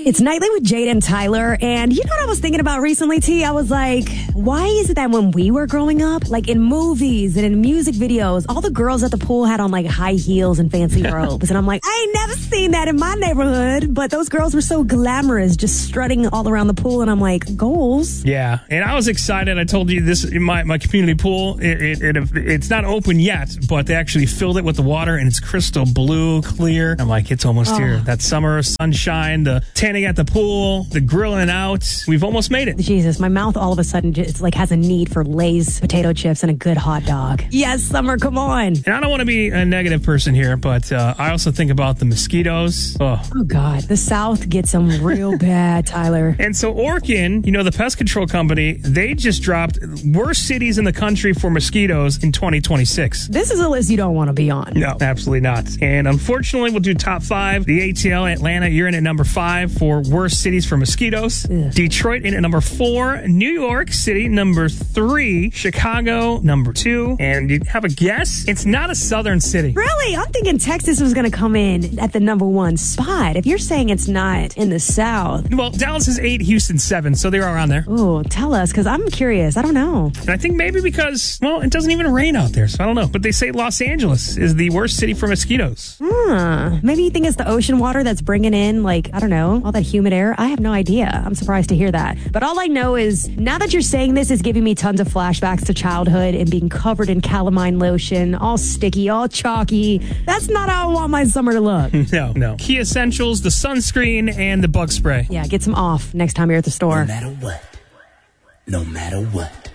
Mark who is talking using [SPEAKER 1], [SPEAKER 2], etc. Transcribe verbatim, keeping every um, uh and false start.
[SPEAKER 1] It's Nightly with Jade and Tyler, and you know what I was thinking about recently, T? I was like, why is it that when we were growing up, like in movies and in music videos, all the girls at the pool had on like high heels and fancy robes, and I'm like, I ain't never seen that in my neighborhood, but those girls were so glamorous, just strutting all around the pool, and I'm like, goals.
[SPEAKER 2] Yeah, and I was excited. I told you this in my, my community pool, it, it, it it's not open yet, but they actually filled it with the water, and it's crystal blue, clear. I'm like, it's almost
[SPEAKER 1] Oh.
[SPEAKER 2] here. That summer sunshine, the tanning at the pool, the grilling out. We've almost made it.
[SPEAKER 1] Jesus, my mouth all of a sudden just like has a need for Lay's potato chips and a good hot dog. Yes, summer, come on.
[SPEAKER 2] And I don't want to be a negative person here, but uh, I also think about the mosquitoes. Oh.
[SPEAKER 1] Oh, God. The South gets them real bad, Tyler.
[SPEAKER 2] And so Orkin, you know, the pest control company, they just dropped worst cities in the country for mosquitoes in twenty twenty-six.
[SPEAKER 1] This is a list you don't want to be on.
[SPEAKER 2] No, absolutely not. And unfortunately, we'll do top five. The A T L, Atlanta, you're in at number five for worst cities for mosquitoes.
[SPEAKER 1] Ugh.
[SPEAKER 2] Detroit in at number four. New York City, number three. Chicago, number two. And you have a guess? It's not a southern city.
[SPEAKER 1] Really? I'm thinking Texas was going to come in at the number one spot. If you're saying it's not in the South.
[SPEAKER 2] Well, Dallas is eight, Houston seven, so they're around there.
[SPEAKER 1] Ooh, tell us, because I'm curious. I don't know.
[SPEAKER 2] And I think maybe because, well, it doesn't even rain out there, so I don't know. But they say Los Angeles is the worst city for mosquitoes.
[SPEAKER 1] Huh. Maybe you think it's the ocean water that's bringing in, like, I don't know, all that humid air. I have no idea. I'm surprised to hear that. But all I know is, now that you're saying this, is giving me tons of flashbacks to childhood and being covered in calamine lotion, all sticky, all chalky. That's not how I want my summer to look.
[SPEAKER 2] No, no. Key essentials, the sunscreen, and the bug spray.
[SPEAKER 1] Yeah, get some off next time you're at the store.
[SPEAKER 3] No matter what. No matter what.